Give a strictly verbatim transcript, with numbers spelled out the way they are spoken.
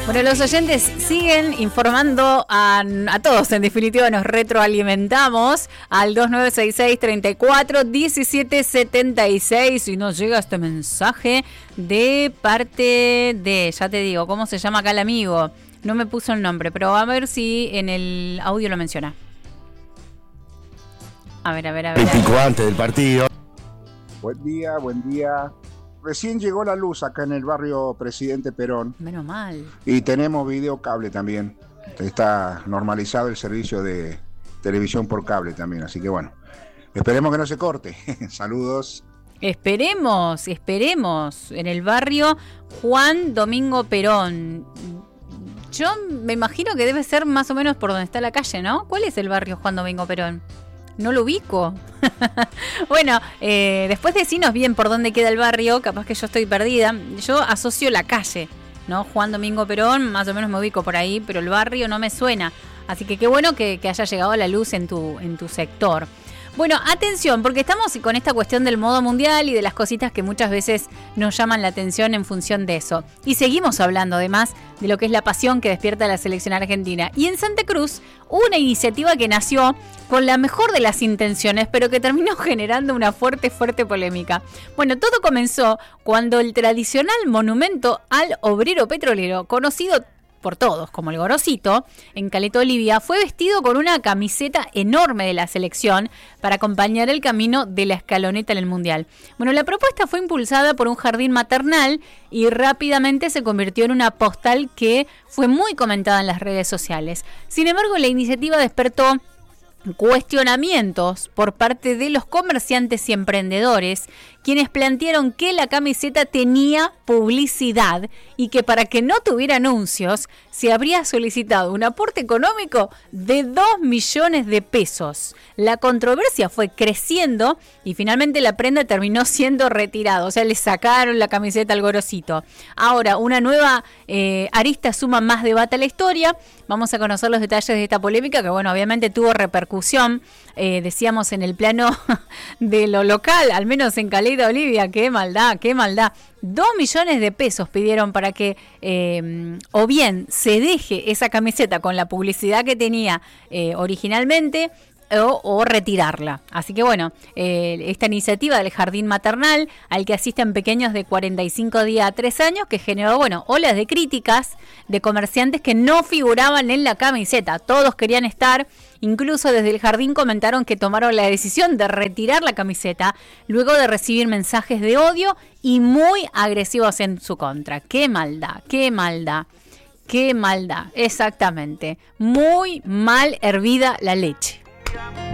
Bueno, los oyentes siguen informando a, a todos, en definitiva nos retroalimentamos al dos nueve seis seis, treinta y cuatro, diecisiete setenta y seis y nos llega este mensaje de parte de, ya te digo, ¿cómo se llama acá el amigo? No me puso el nombre, pero a ver si en el audio lo menciona. A ver, a ver, a ver. El pico antes del partido. Buen día, buen día. Recién llegó la luz acá en el barrio Presidente Perón. Menos mal. Y tenemos videocable también. Está normalizado el servicio de televisión por cable también. Así que bueno, esperemos que no se corte. Saludos. Esperemos, esperemos. En el barrio Juan Domingo Perón. Yo me imagino que debe ser más o menos por donde está la calle, ¿no? ¿Cuál es el barrio Juan Domingo Perón? No lo ubico. Bueno, eh, después decinos bien por dónde queda el barrio, capaz que yo estoy perdida. Yo asocio la calle, ¿no? Juan Domingo Perón, más o menos me ubico por ahí, pero el barrio no me suena. Así que qué bueno que, que haya llegado la luz en tu, en tu sector. Bueno, atención, porque estamos con esta cuestión del modo mundial y de las cositas que muchas veces nos llaman la atención en función de eso. Y seguimos hablando además de lo que es la pasión que despierta la selección argentina. Y en Santa Cruz hubo una iniciativa que nació con la mejor de las intenciones, pero que terminó generando una fuerte, fuerte polémica. Bueno, todo comenzó cuando el tradicional monumento al obrero petrolero, conocido por todos como el Gorosito, en Caleta Olivia, fue vestido con una camiseta enorme de la selección para acompañar el camino de la escaloneta en el Mundial. Bueno, la propuesta fue impulsada por un jardín maternal y rápidamente se convirtió en una postal que fue muy comentada en las redes sociales. Sin embargo, la iniciativa despertó cuestionamientos por parte de los comerciantes y emprendedores, quienes plantearon que la camiseta tenía publicidad y que para que no tuviera anuncios se habría solicitado un aporte económico de dos millones de pesos. La controversia fue creciendo y finalmente la prenda terminó siendo retirada, o sea, le sacaron la camiseta al Gorosito. Ahora, una nueva eh, arista suma más debate a la historia. Vamos a conocer los detalles de esta polémica que, bueno, obviamente tuvo repercusión, eh, decíamos, en el plano de lo local, al menos en Caleta Olivia. Qué maldad, qué maldad. Dos millones de pesos pidieron para que eh, o bien se deje esa camiseta con la publicidad que tenía eh, originalmente, O, o retirarla. Así que bueno, eh, esta iniciativa del jardín maternal al que asisten pequeños de cuarenta y cinco días a tres años, que generó, bueno, olas de críticas de comerciantes que no figuraban en la camiseta. Todos querían estar, incluso desde el jardín comentaron que tomaron la decisión de retirar la camiseta luego de recibir mensajes de odio y muy agresivos en su contra. ¡Qué maldad! ¡Qué maldad! ¡Qué maldad! Exactamente. Muy mal hervida la leche.